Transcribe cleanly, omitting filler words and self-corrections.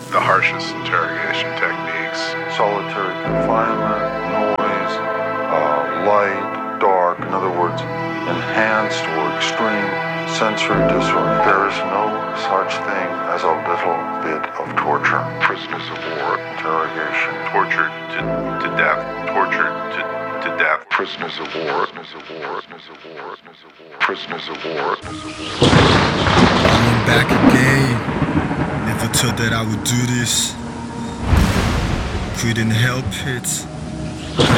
the harshest interrogation techniques. Solitary confinement, noise, light, dark, in other words, enhanced or extreme sensory disorder. There is no such thing as a little bit of torture. Prisoners of war, interrogation, tortured to death, tortured to death. Prisoners of war, prisoners of war, prisoners of war, prisoners of war, prisoners of war. I'm back again. Never thought that I would do this. Couldn't help it.